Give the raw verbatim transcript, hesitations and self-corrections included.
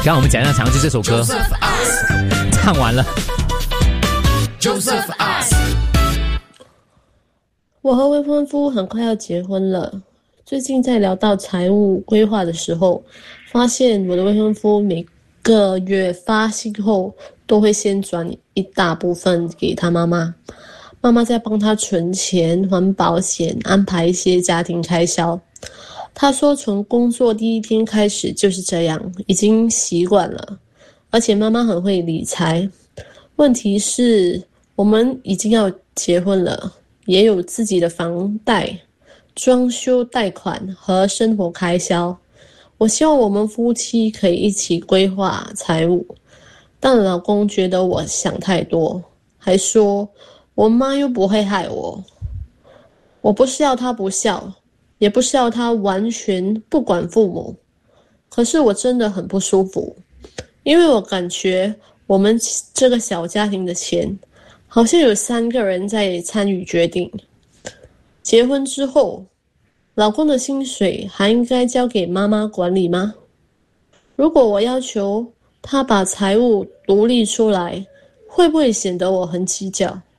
刚刚我们讲要唱就这首歌，唱完了。Joseph Ask， 我和未婚夫很快要结婚了。最近在聊到财务规划的时候，发现我的未婚夫每个月发薪后都会先转一大部分给他妈妈，妈妈再帮他存钱、还保险、安排一些家庭开销。他说从工作第一天开始就是这样，已经习惯了，而且妈妈很会理财。问题是我们已经要结婚了，也有自己的房贷、装修贷款和生活开销。我希望我们夫妻可以一起规划财务，但老公觉得我想太多，还说我妈又不会害我。我不是要他不孝，也不是要他完全不管父母，可是我真的很不舒服，因为我感觉我们这个小家庭的钱好像有三个人在参与决定。结婚之后，老公的薪水还应该交给妈妈管理吗？如果我要求他把财务独立出来，会不会显得我很计较？